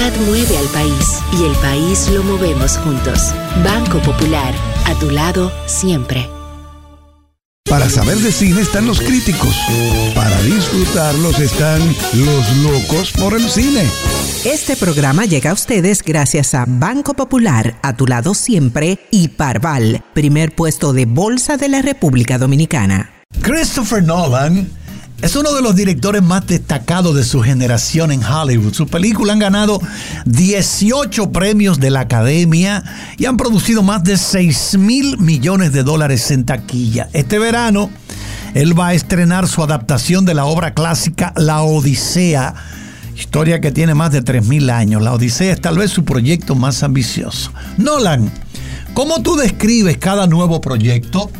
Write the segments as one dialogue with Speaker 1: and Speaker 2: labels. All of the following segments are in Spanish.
Speaker 1: solidaridad mueve al país y el país lo movemos juntos. Banco Popular, a tu lado siempre.
Speaker 2: Para saber de cine están los críticos. Para disfrutarlos están los locos por el cine.
Speaker 3: Este programa llega a ustedes gracias a Banco Popular, a tu lado siempre, y Parval, primer puesto de bolsa de la República Dominicana.
Speaker 4: Christopher Nolan es uno de los directores más destacados de su generación en Hollywood. Sus películas han ganado 18 premios de la Academia y han producido más de $6,000 millones en taquilla. Este verano, él va a estrenar su adaptación de la obra clásica La Odisea, historia que tiene más de 3,000 años. La Odisea es tal vez su proyecto más ambicioso. Nolan, ¿cómo tú describes cada nuevo proyecto?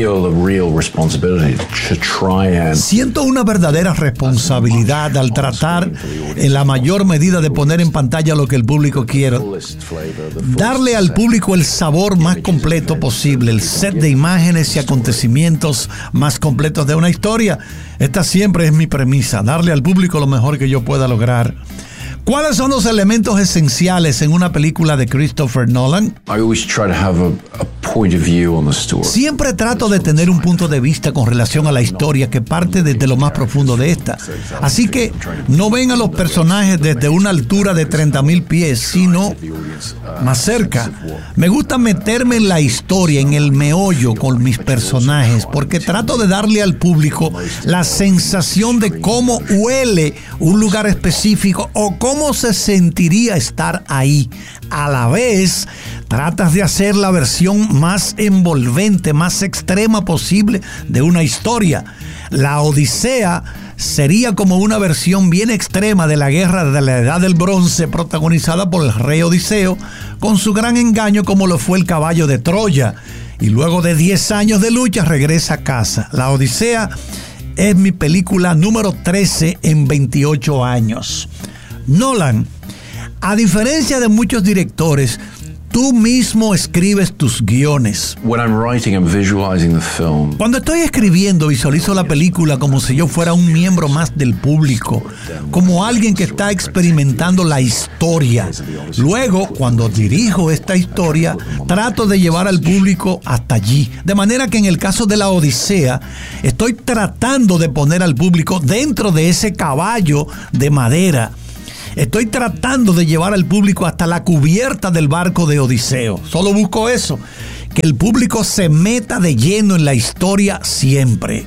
Speaker 4: Siento una verdadera responsabilidad al tratar en la mayor medida de poner en pantalla lo que el público quiere. Darle al público el sabor más completo posible, el set de imágenes y acontecimientos más completos de una historia. Esta siempre es mi premisa, darle al público lo mejor que yo pueda lograr. ¿Cuáles son los elementos esenciales en una película de Christopher Nolan? Siempre trato de tener un punto de vista con relación a la historia que parte desde lo más profundo de esta. Así que no ven a los personajes desde una altura de 30,000 pies, sino más cerca. Me gusta meterme en la historia, en el meollo con mis personajes, porque trato de darle al público la sensación de cómo huele un lugar específico o cómo se sentiría estar ahí. A la vez, tratas de hacer la versión más envolvente, más extrema posible de una historia. La Odisea sería como una versión bien extrema de la guerra de la Edad del Bronce protagonizada por el rey Odiseo, con su gran engaño como lo fue el caballo de Troya. Y luego de 10 años de lucha regresa a casa. La Odisea es mi película número 13 en 28 años. Nolan, a diferencia de muchos directores, tú mismo escribes tus guiones. Cuando estoy escribiendo, visualizo la película como si yo fuera un miembro más del público, como alguien que está experimentando la historia. Luego, cuando dirijo esta historia, trato de llevar al público hasta allí. De manera que en el caso de La Odisea, estoy tratando de poner al público dentro de ese caballo de madera. Estoy tratando de llevar al público hasta la cubierta del barco de Odiseo. Solo busco eso, que el público se meta de lleno en la historia siempre.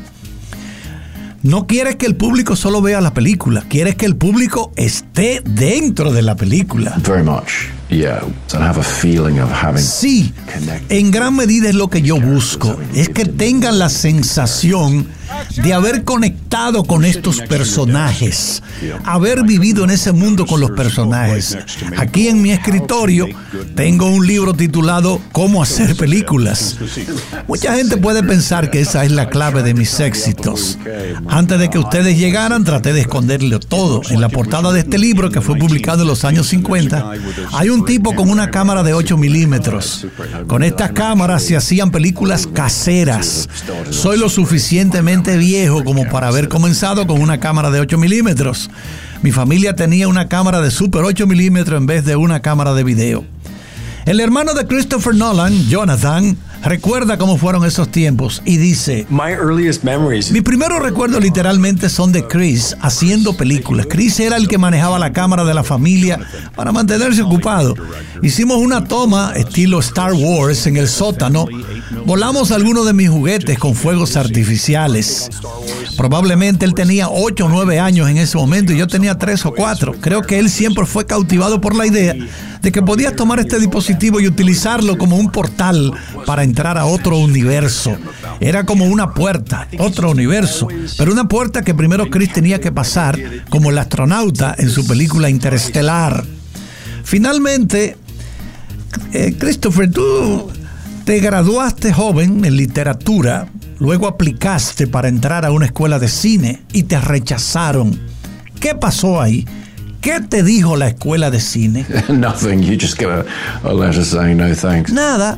Speaker 4: No quieres que el público solo vea la película, quieres que el público esté dentro de la película.
Speaker 5: Very much. Yeah, and have a feeling of having.
Speaker 4: Sí, en gran medida es lo que yo busco, es que tengan la sensación de haber conectado con estos personajes, haber vivido en ese mundo con los personajes. Aquí en mi escritorio tengo un libro titulado Cómo hacer películas. Mucha gente puede pensar que esa es la clave de mis éxitos. Antes de que ustedes llegaran, traté de esconderle todo. En la portada de este libro, que fue publicado en los años 50, hay un tipo con una cámara de 8 milímetros. Con estas cámaras se hacían películas caseras. Soy lo suficientemente viejo como para haber comenzado con una cámara de 8 milímetros. Mi familia tenía una cámara de Super 8 milímetros en vez de una cámara de video. El hermano de Christopher Nolan, Jonathan, recuerda cómo fueron esos tiempos y dice: mis primeros recuerdos literalmente son de Chris haciendo películas. Chris era el que manejaba la cámara de la familia para mantenerse ocupado. Hicimos una toma estilo Star Wars en el sótano. Volamos algunos de mis juguetes con fuegos artificiales. Probablemente él tenía 8 o 9 años en ese momento y yo tenía 3 o 4. Creo que él siempre fue cautivado por la idea de que podías tomar este dispositivo y utilizarlo como un portal para entrar a otro universo. Era como una puerta, otro universo, pero una puerta que primero Chris tenía que pasar, como el astronauta en su película Interestelar. Finalmente, Christopher, tú te graduaste joven en literatura, luego aplicaste para entrar a una escuela de cine y te rechazaron. ¿Qué pasó ahí? ¿Qué te dijo la escuela de cine?
Speaker 5: Nothing. You just get a letter saying no thanks.
Speaker 4: Nada.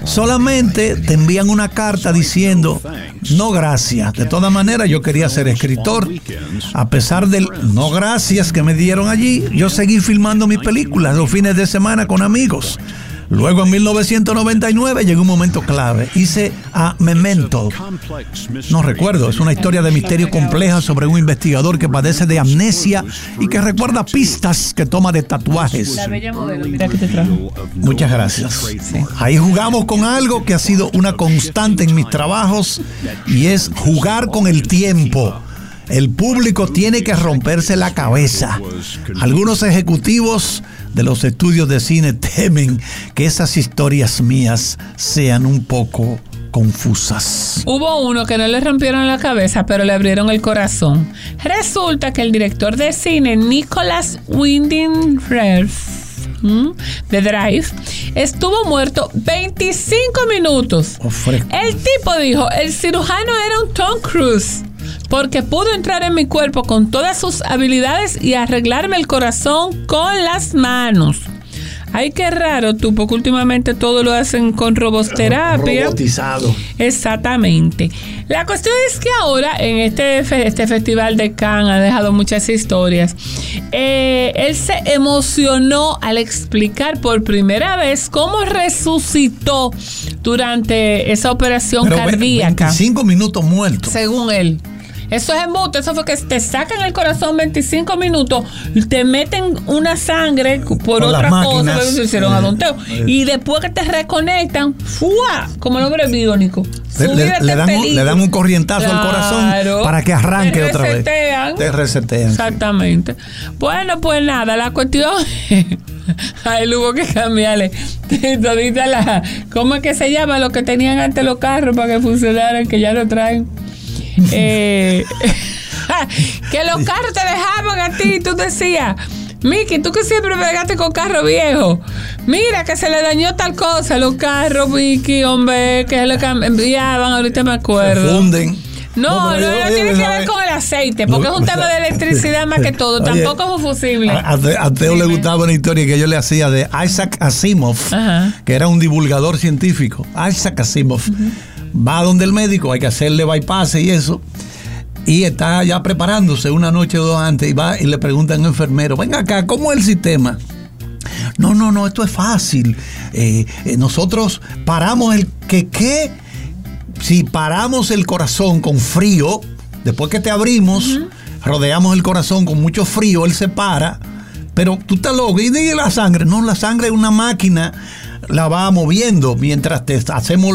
Speaker 4: solamente te envían una carta diciendo no gracias. De todas maneras, yo quería ser escritor. A pesar del no gracias que me dieron allí, yo seguí filmando mis películas los fines de semana con amigos. Luego, en 1999, llegó un momento clave. Hice a Memento. No recuerdo, es una historia de misterio compleja sobre un investigador que padece de amnesia y que recuerda pistas que toma de tatuajes.
Speaker 6: La bella modelo, mira que te trajo.
Speaker 4: Muchas gracias. Ahí jugamos con algo que ha sido una constante en mis trabajos y es jugar con el tiempo. El público tiene que romperse la cabeza. Algunos ejecutivos de los estudios de cine temen que esas historias mías sean un poco confusas.
Speaker 6: Hubo uno que no le rompieron la cabeza, pero le abrieron el corazón. Resulta que el director de cine Nicholas Winding Refn de Drive estuvo muerto 25 minutos. El tipo dijo, el cirujano era un Tom Cruise, porque pudo entrar en mi cuerpo con todas sus habilidades y arreglarme el corazón con las manos. Ay, qué raro tú, porque últimamente todo lo hacen con roboterapia.
Speaker 4: Robotizado.
Speaker 6: Exactamente. La cuestión es que ahora en este festival de Cannes ha dejado muchas historias. Él se emocionó al explicar por primera vez cómo resucitó durante esa operación cardíaca.
Speaker 4: 25 minutos muerto.
Speaker 6: Según él. Eso es embuste, eso fue que te sacan el corazón 25 minutos, te meten una sangre por otra cosa, pero se hicieron adonteo. Y después que te reconectan, ¡fua! Como el hombre biónico.
Speaker 4: Le dan un corrientazo al corazón para que arranque otra vez. Te resetean.
Speaker 6: Exactamente. Bueno, pues nada, la cuestión a él hubo que cambiarle todita ¿cómo es que se llama? Lo que tenían antes los carros para que funcionaran, que ya lo traen. Que los carros te dejaban a ti y tú decías, Miki, tú que siempre pegaste con carro viejo, mira que se le dañó tal cosa, los carros, Miki, hombre, que se le enviaban, ahorita me acuerdo.
Speaker 4: Se funden.
Speaker 6: No tiene que ver con el aceite, porque es un tema de electricidad más que todo. Tampoco es un fusible.
Speaker 4: A Teo le gustaba una historia que yo le hacía de Isaac Asimov, que era un divulgador científico. Isaac Asimov va donde el médico, hay que hacerle bypass y eso, y está ya preparándose una noche o dos antes, y va y le pregunta a un enfermero, venga acá, ¿cómo es el sistema? No, esto es fácil. Nosotros paramos si paramos el corazón con frío, después que te abrimos, rodeamos el corazón con mucho frío, él se para, pero tú estás loco, y dile la sangre. No, la sangre es una máquina, la va moviendo mientras te hacemos